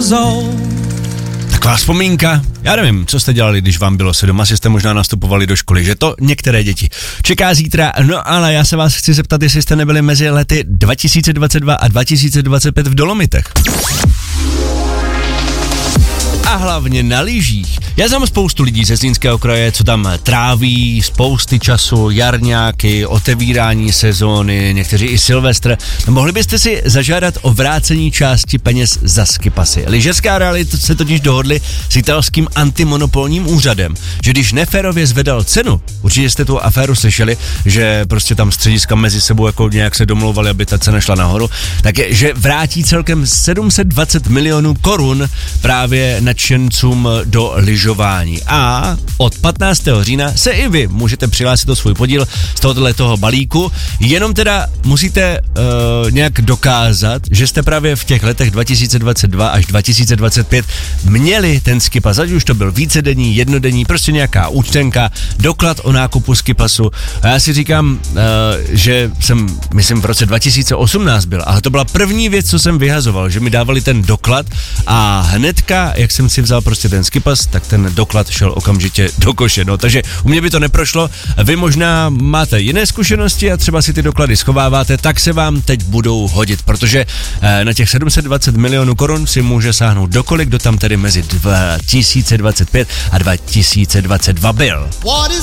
Taková vzpomínka. Já nevím, co jste dělali, když vám bylo 7, asi jste možná nastupovali do školy, že to některé děti čeká zítra, no ale já se vás chci zeptat, jestli jste nebyli mezi lety 2022 a 2025 v Dolomitech. A hlavně na lyžích. Já znám spoustu lidí ze Zlínského kraje, co tam tráví spousty času, jarňáky, otevírání sezóny, někteří i Silvestr. Mohli byste si zažádat o vrácení části peněz za skipasy. Lyžařská realita se totiž dohodli s italským antimonopolním úřadem, že když neférově zvedal cenu, určitě jste tu aféru slyšeli, že prostě tam střediska mezi sebou jako nějak se domlouvali, aby ta cena šla nahoru, takže vrátí celkem 720 milionů korun právě nadšencům do lyžování. A od 15. října se i vy můžete přihlásit o svůj podíl z tohoto balíku, jenom teda musíte nějak dokázat, že jste právě v těch letech 2022 až 2025 měli ten skipas, ať už to byl vícedenní, jednodenní, prostě nějaká účtenka, doklad o nákupu skipasu. A já si říkám, že jsem, myslím, v roce 2018 byl, ale to byla první věc, co jsem vyhazoval, že mi dávali ten doklad a hnedka, jak jsem si vzal prostě ten skipas, tak ten doklad šel okamžitě do koše, no, takže u mě by to neprošlo, vy možná máte jiné zkušenosti a třeba si ty doklady schováváte, tak se vám teď budou hodit, protože na těch 720 milionů korun si může sáhnout dokoliv, kdo tam tedy mezi 2025 a 2022 byl.